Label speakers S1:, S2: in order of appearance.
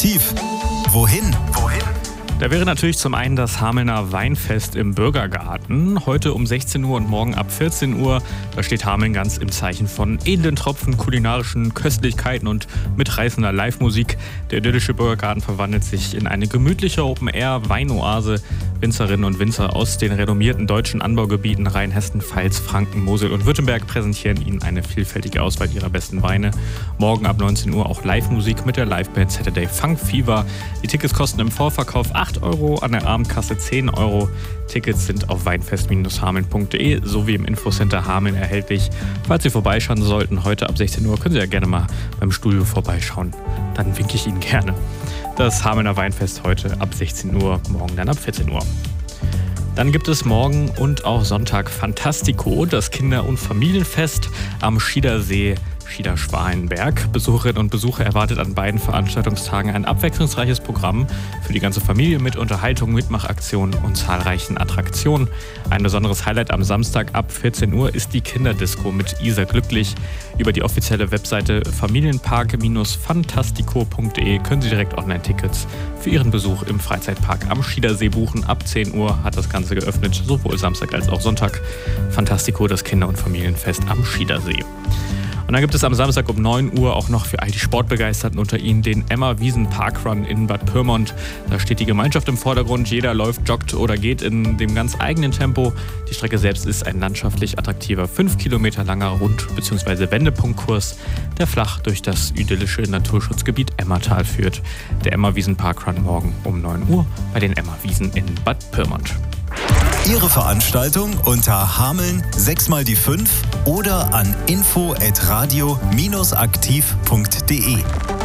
S1: Aktiv. Wohin?
S2: Da wäre natürlich zum einen das Hamelner Weinfest im Bürgergarten. Heute um 16 Uhr und morgen ab 14 Uhr. Da steht Hameln ganz im Zeichen von edlen Tropfen, kulinarischen Köstlichkeiten und mitreißender Live-Musik. Der idyllische Bürgergarten verwandelt sich in eine gemütliche Open-Air-Weinoase. Winzerinnen und Winzer aus den renommierten deutschen Anbaugebieten Rheinhessen, Pfalz, Franken, Mosel und Württemberg präsentieren Ihnen eine vielfältige Auswahl ihrer besten Weine. Morgen ab 19 Uhr auch Live-Musik mit der Liveband Saturday Funk Fever. Die Tickets kosten im Vorverkauf 8 Euro, an der Abendkasse 10 Euro. Tickets sind auf weinfest-hameln.de sowie im Infocenter Hameln erhältlich. Falls Sie vorbeischauen sollten, heute ab 16 Uhr, können Sie ja gerne mal beim Studio vorbeischauen. Dann winke ich Ihnen gerne. Das Hamelner Weinfest heute ab 16 Uhr, morgen dann ab 14 Uhr. Dann gibt es morgen und auch Sonntag Fantastico, das Kinder- und Familienfest am Schiedersee Schieder-Schwalenberg. Besucherinnen und Besucher erwartet an beiden Veranstaltungstagen ein abwechslungsreiches Programm für die ganze Familie mit Unterhaltung, Mitmachaktionen und zahlreichen Attraktionen. Ein besonderes Highlight am Samstag ab 14 Uhr ist die Kinderdisco mit Isa Glücklich. Über die offizielle Webseite familienpark-fantastico.de können Sie direkt Online-Tickets für Ihren Besuch im Freizeitpark am Schiedersee buchen. Ab 10 Uhr hat das Ganze geöffnet, sowohl Samstag als auch Sonntag. Fantastico, das Kinder- und Familienfest am Schiedersee. Und dann gibt es am Samstag um 9 Uhr auch noch für all die Sportbegeisterten unter Ihnen den Emma-Wiesen-Parkrun in Bad Pyrmont. Da steht die Gemeinschaft im Vordergrund. Jeder läuft, joggt oder geht in dem ganz eigenen Tempo. Die Strecke selbst ist ein landschaftlich attraktiver 5 Kilometer langer Rund- bzw. Wendepunktkurs, der flach durch das idyllische Naturschutzgebiet Emmertal führt. Der Emma-Wiesen-Parkrun morgen um 9 Uhr bei den Emma-Wiesen in Bad Pyrmont.
S1: Ihre Veranstaltung unter Hameln 6x5 oder an info@radio-aktiv.de.